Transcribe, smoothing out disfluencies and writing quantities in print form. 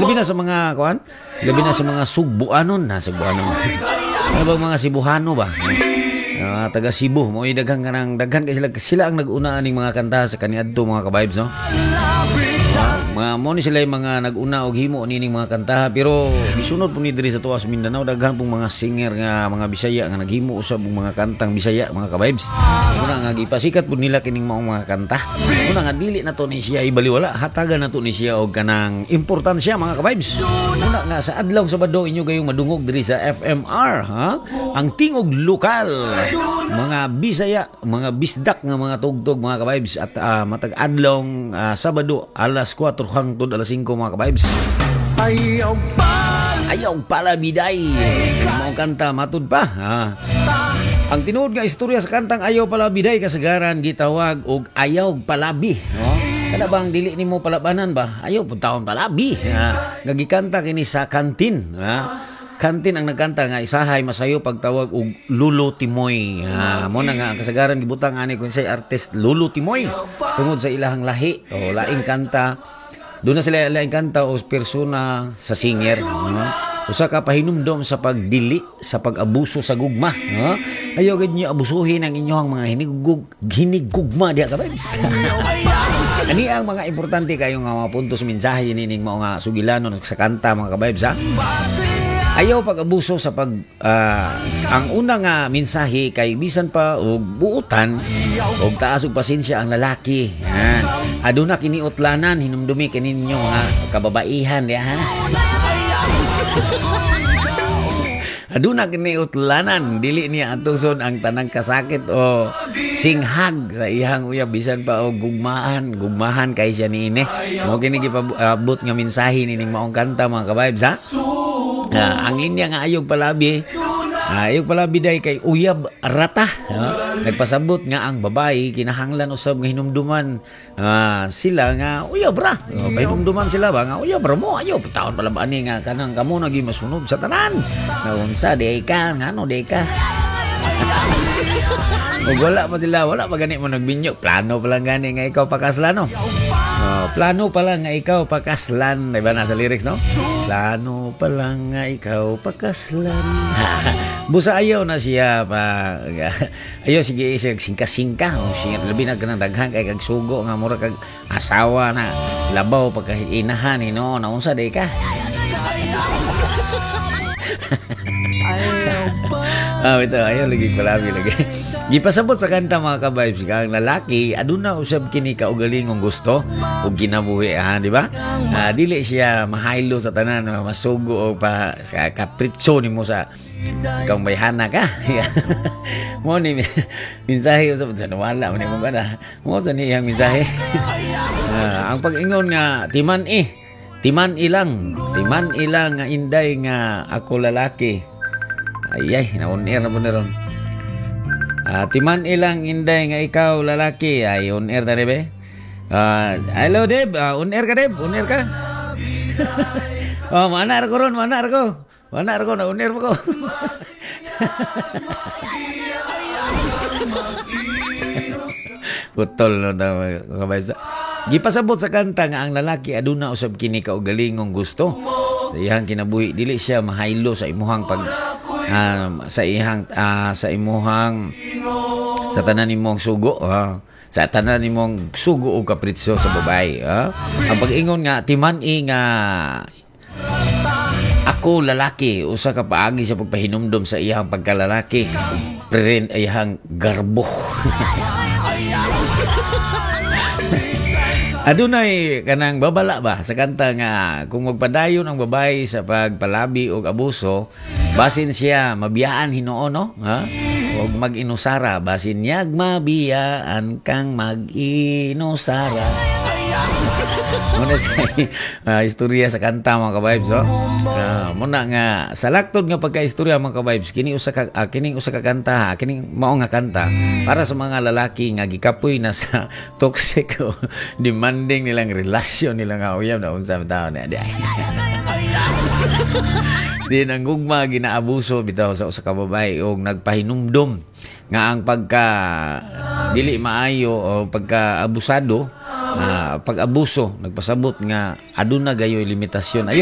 Labi na sa mga kuan, labi na sa mga Sugbuanon na Sugbuanon. Ano ba mga Cebuano ba? Taga Cebu, mo daghan kay sila ang nag-una ning mga kanta sa kaniadto mga ka-vibes, no? Mga mo ni sila yung mga nag-una og himo nining mga kanta, pero gisunod po ni diri sa tuwa sa Mindanao daghan pong mga singer nga mga Bisaya nga naghimo usab og mga kantang Bisaya mga ka-vibes. Muna nga gipasikat po nila kining maong mga kanta. Muna nga dili na to ni siya ibaliwala, hatagan na to ni siya og kanang importansya mga ka-vibes. Muna nga sa adlaw Sabado inyo gayong madungog diri sa FMR, ha? Ang tingog lokal. Mga Bisaya, mga bisdak nga mga tugtog mga ka-vibes at matag adlaw Sabado alas 4 hangtod alas 5 mga ka-vibes. Ayaw pala biday. Mga kanta matud pa. Ang tinuod nga istorya sa kantang Ayaw pala biday kasagaran gitawag og ayaw palabi, no? Kada bang dili nimo palabanan ba? Ayaw pud taon palabi. Gagikanta kini sa kantin, Kantin ang nagkanta nga isahay masayo pagtawag og Lolo Timoy. Mo na nga kasagaran gibutang ani kun say artist Lolo Timoy tungod sa ilahang lahi o laing kanta. Doon na sila laing kanta o persona sa singer. Usa ka pahinumdom sa pagdili sa pag-abuso sa gugma. Ayaw gid niyo abusuhin ang inyong mga hinigugma diha ka vibes. Ani ang mga importante kayo nga mga puntos mensahe nining mga sugilanon sa kanta mga ka-vibes, ha? Ayaw pag-abuso sa ang una nga mensahe kay bisan pa og buutan og taas og pasensya ang lalaki. Aduna kini utlanan hinumdumi kaninyo nga kababaihan diha, ha? Aduna kini utlanan dili niya atuson ang tanang kasakit o singhag sa ihang uyab bisan pa og gugmahan kay siya niini. Mo kini gipabot nga mensahe nining maong kanta mga ka-vibes, ha? Ang linya nga ayog palabi day kay uyab rata. Nagpasabot nga ang babae kinahanglan usab nga hinumduman sila nga uyab ra. Hinumduman sila ba nga uyab ra mo ayaw taon pala ba ani nga kanang kamo nagi masunog sa tanan. Naunsa day ka ngano day ka. Ug wala pa gani mo nagbinyo. Plano pa lang gani nga ikaw pakaslano. Plano pa lang nga ikaw pakaslan. Diba nasa lyrics, no? Plano pa lang nga ikaw pakaslan. Busa ayaw na siya pa. Ayaw sige siya singka-singka. Labi na ganang daghan kay kag sugo nga mura kag asawa na labaw pagkainahan no. Naunsa day ka? Ayaw lagi palabi lagi. Gipasabot sa kanta mga ka-vibes kang lalaki aduna usab kini kaugalingong gusto ug ginabuhi, di ba? Dili siya mahaylo sa tanan masugo o pa kapritso nimo sa kang bayhana ka. Mo ni mensahe usab sa wala man mo kada. Mo sa niyang mensahe. Ang pag-ingon nga timan ilang nga inday nga ako lalaki. Ay na-on-air na po na ron. Timan ilang inday nga ikaw lalaki. Ay on-air na Deb. Hello Deb, on-air ka Deb, on-air ka. Manar ko ron, na on-air mo ko. Putol no kabaysa. Gipasabot sa kanta nga ang lalaki aduna usab kini kaugalingong gusto. Sa iyang kinabuhi dili siya mahaylo sa imuhang sa tanan nimong sugo, sa tanan nimong sugo o kapritso sa babae. Ang pag-ingon nga timani nga ako lalaki usa ka paagi sa pagpahinumdom sa iyang pagkalalaki preren iyang garbo. Adunay kanang babala ba sa kanta nga kung magpadayon ang babae sa pagpalabi o abuso basin siya mabiyaan hinuon, no? O mag-inusara basin niyag mabiyaan kang mag-inusara. Muna sa istorya sa kanta mga ka-vibes, muna nga sa laktod nga pagka-istorya mga ka-vibes kining usa ka kanta, kining mao nga kanta para sa mga lalaki nga gikapoy na sa toxic o demanding nilang relasyon nila nga uyab na unsa tawo na di. Di nang gugma ginaabuso bitaw sa usa ka babae og nagpahinumdom nga ang pagka dili maayo o pagka abusado pag-abuso nagpasabot nga aduna gayoy limitasyon.